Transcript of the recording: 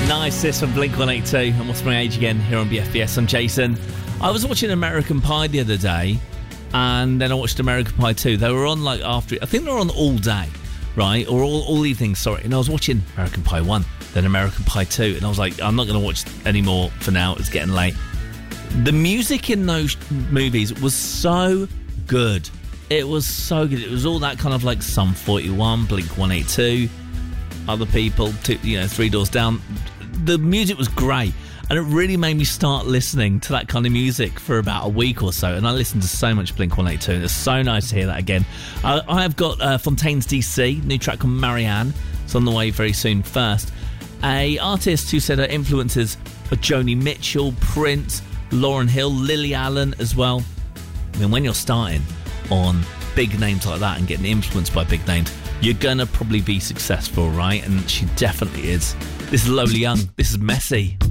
Nice, this from Blink-182 and What's My Age Again here on BFBS. I'm Jason. I was watching American Pie the other day, and then I watched American Pie 2. They were on after it. I think they were on all day, right? Or all evening, sorry. And I was watching American Pie 1, then American Pie 2, and I was like, I'm not going to watch any more for now. It's getting late. The music in those movies was so good. It was so good. It was all that kind of like Sum 41, Blink-182, other people, Three Doors Down. The music was great, and it really made me start listening to that kind of music for about a week or so, and I listened to so much Blink-182, and it's so nice to hear that again. I have got Fontaines DC, new track called Marianne. It's on the way very soon. First, a artist who said her influences are Joni Mitchell, Prince, Lauryn Hill, Lily Allen as well. I mean, when you're starting on big names like that and getting influenced by big names, you're gonna probably be successful, right? And she definitely is. This is Lola Young. This is Messy.